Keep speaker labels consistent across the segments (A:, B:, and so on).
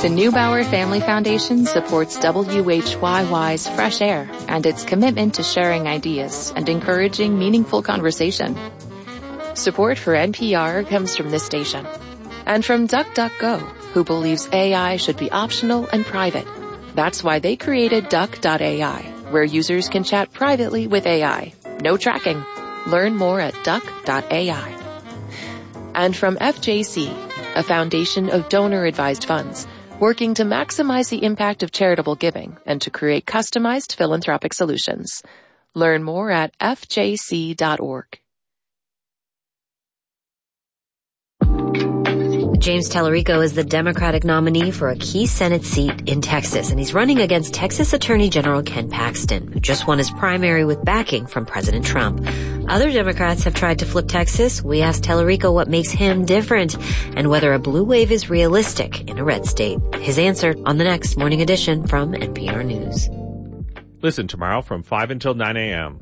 A: The Neubauer Family Foundation supports WHYY's Fresh Air and its commitment to sharing ideas and encouraging meaningful conversation. Support for NPR comes from this station and from DuckDuckGo, who believes AI should be optional and private. That's why they created Duck.ai, where users can chat privately with AI. No tracking. Learn more at Duck.ai. And from FJC, a foundation of donor-advised funds, working to maximize the impact of charitable giving and to create customized philanthropic solutions. Learn more at fjc.org.
B: James Tallarico is the Democratic nominee for a key Senate seat in Texas, and he's running against Texas Attorney General Ken Paxton, who just won his primary with backing from President Trump. Other Democrats have tried to flip Texas. We asked Tallarico what makes him different and whether a blue wave is realistic in a red state. His answer on the next Morning Edition from NPR News.
C: Listen tomorrow from 5 until 9 a.m.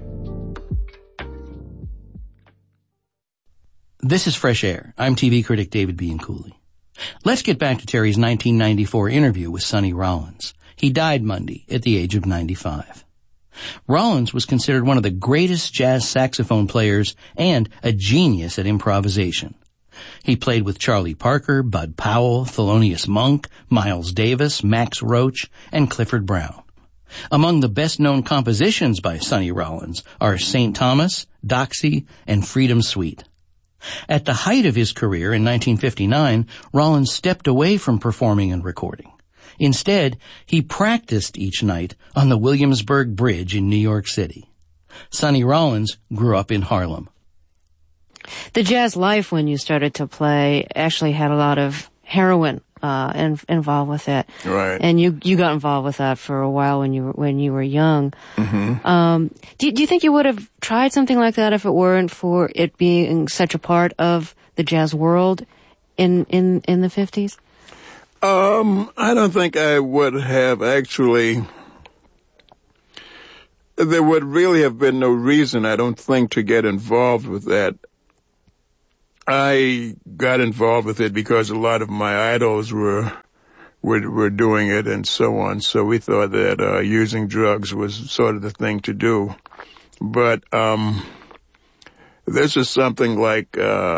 D: This is Fresh Air. I'm TV critic David Bianculli. Let's get back to Terry's 1994 interview with Sonny Rollins. He died Monday at the age of 95. Rollins was considered one of the greatest jazz saxophone players and a genius at improvisation. He played with Charlie Parker, Bud Powell, Thelonious Monk, Miles Davis, Max Roach, and Clifford Brown. Among the best-known compositions by Sonny Rollins are St. Thomas, Doxy, and Freedom Suite. At the height of his career in 1959, Rollins stepped away from performing and recording. Instead, he practiced each night on the Williamsburg Bridge in New York City. Sonny Rollins grew up in Harlem.
E: The jazz life when you started to play actually had a lot of heroin involved with it.
F: Right.
E: And you got involved with that for a while when you were young.
F: Mm-hmm.
E: Do you think you would have tried something like that if it weren't for it being such a part of the jazz world in the 50s?
F: I don't think I would have actually. There would really have been no reason, I don't think, to get involved with that. I got involved with it because a lot of my idols were doing it and so on. So we thought that using drugs was sort of the thing to do. But this is something like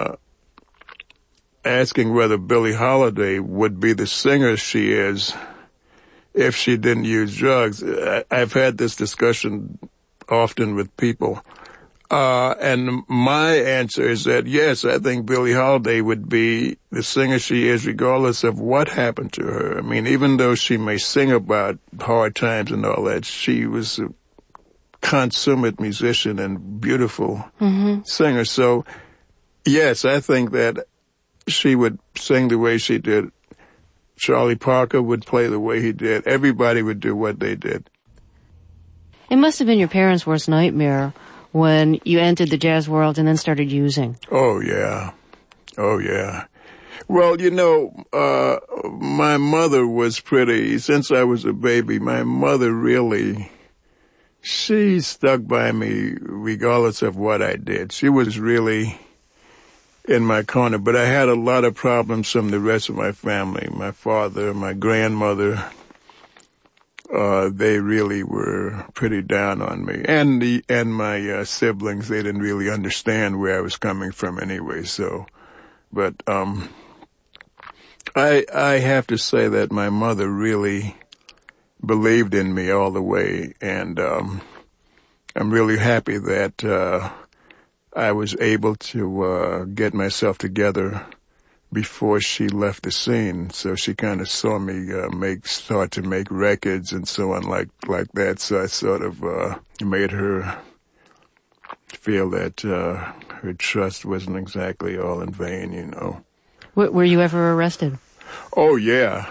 F: asking whether Billie Holiday would be the singer she is if she didn't use drugs. I've had this discussion often with people. And my answer is that, yes, I think Billie Holiday would be the singer she is regardless of what happened to her. I mean, even though she may sing about hard times and all that, she was a consummate musician and beautiful singer. So, yes, I think that she would sing the way she did. Charlie Parker would play the way he did. Everybody would do what they did.
E: It must have been your parents' worst nightmare when you entered the jazz world and then started using.
F: Oh, yeah. Oh, yeah. Well, you know, my mother was since I was a baby, my mother really, she stuck by me regardless of what I did. She was really in my corner, but I had a lot of problems from the rest of my family. My father, my grandmother, they really were pretty down on me. And my siblings, they didn't really understand where I was coming from anyway, so. But I have to say that my mother really believed in me all the way, and I'm really happy that I was able to get myself together before she left the scene. So she kind of saw me start to make records and so on like that. So I sort of made her feel that her trust wasn't exactly all in vain, you know.
E: Were you ever arrested?
F: Oh, yeah.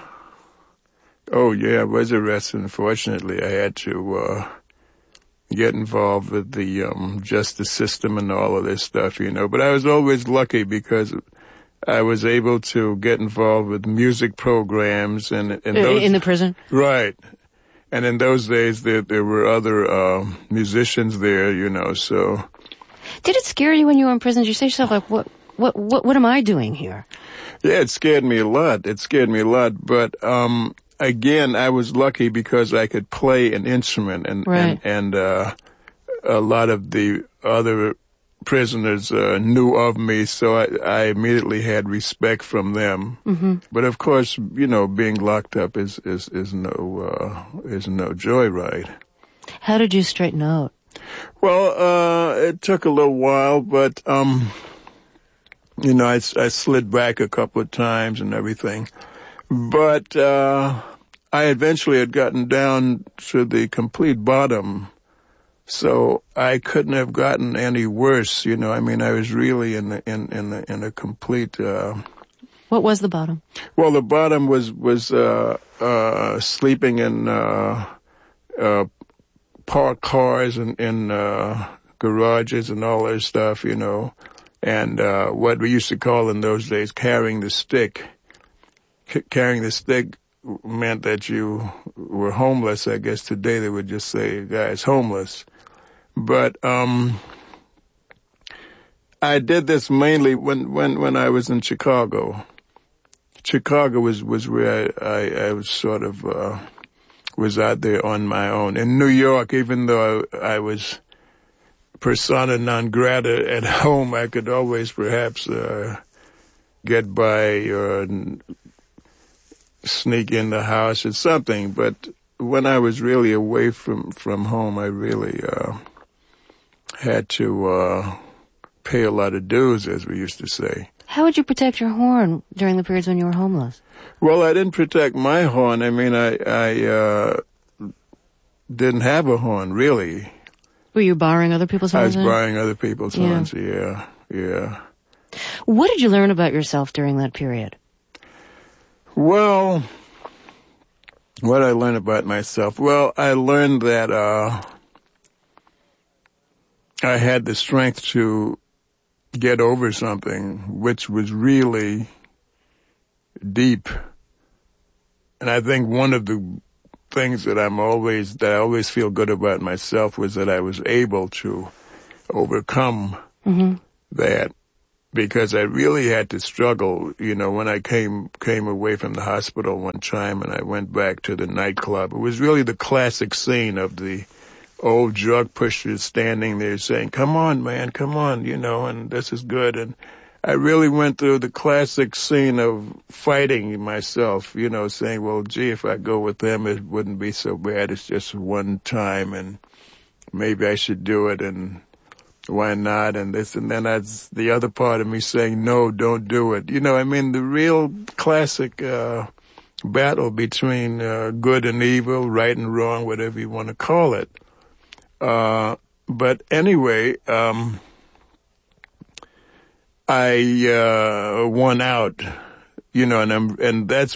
F: I was arrested. Unfortunately, I had to get involved with the justice system and all of this stuff, you know. But I was always lucky because I was able to get involved with music programs and
E: in the prison?
F: Right. And in those days, there were other musicians there, you know, so.
E: Did it scare you when you were in prison? Did you say to yourself, like, what am I doing here?
F: Yeah, it scared me a lot. But, again, I was lucky because I could play an instrument and a lot of the other prisoners knew of me, so I immediately had respect from them. Mm-hmm. But of course, being locked up is no joyride.
E: How did you straighten out?
F: Well, it took a little while, but I slid back a couple of times and everything. But I eventually had gotten down to the complete bottom. So I couldn't have gotten any worse, I was really in a complete.
E: What was the bottom?
F: Well, the bottom was sleeping in parked cars and in garages and all that stuff, and what we used to call in those days carrying the stick. Carrying the stick meant that you were homeless. I guess today they would just say a guy's homeless. But I did this mainly when I was in Chicago. Chicago was where I was sort of was out there on my own. In New York, even though I was persona non grata at home, I could always perhaps get by or sneak in the house or something. But when I was really away from home, I really had to pay a lot of dues, as we used to say.
E: How would you protect your horn during the periods when you were homeless?
F: Well, I didn't protect my horn. I didn't have a horn, really.
E: Were you borrowing other people's horns?
F: I was borrowing other people's horns, yeah.
E: What did you learn about yourself during that period?
F: Well, what I learned about myself? Well, I learned that I had the strength to get over something which was really deep. And I think one of the things that I always feel good about myself was that I was able to overcome that, because I really had to struggle, when I came away from the hospital one time and I went back to the nightclub. It was really the classic scene of the old drug pushers standing there saying, "Come on, man, come on," and this is good. And I really went through the classic scene of fighting myself, saying, well, gee, if I go with them, it wouldn't be so bad. It's just one time and maybe I should do it, and why not? And this, and then that's the other part of me saying, no, don't do it. The real classic, battle between, good and evil, right and wrong, whatever you want to call it. But anyway, I won out, and that's